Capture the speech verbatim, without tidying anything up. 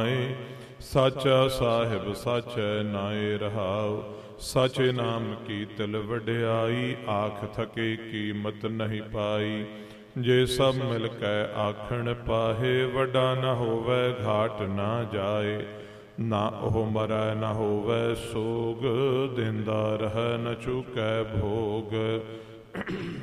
ਸਾਚਾ ਸਾਹਿਬ ਸਾਚੈ ਨਾਏ ਰਹਾਉ। ਸਾਚੇ ਨਾਮ ਕੀ ਤਿਲ ਵਡਿਆਈ, ਆਖ ਥਕੇ ਕੀਮਤ ਨਹੀਂ ਪਾਈ। ਜੇ ਸਭ ਮਿਲ ਕੇ ਆਖਣ ਪਾਹੇ, ਵੱਡਾ ਨਾ ਹੋਵੇ ਘਾਟ ਨਾ ਜਾਏ। ਨਾ ਉਹ ਮਰੈ ਨਾ ਹੋਵੇ ਸੋਗ, ਦਿੰਦਾ ਰਹਿ ਨ ਚੁਕੈ ਭੋਗ।